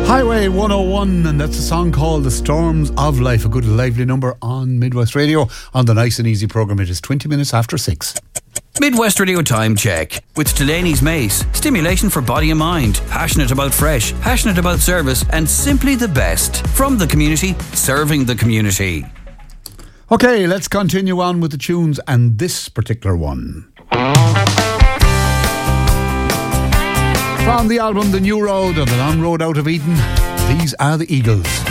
Highway 101, and that's a song called The Storms of Life, a good lively number on Midwest Radio on the Nice and Easy programme. It is 20 minutes after 6. Midwest Radio Time Check with Delaney's Mace. Stimulation for body and mind. Passionate about fresh, passionate about service, and simply the best. From the community, serving the community. Okay, let's continue on with the tunes, and this particular one. From the album The New Road, or The Long Road Out of Eden, these are the Eagles.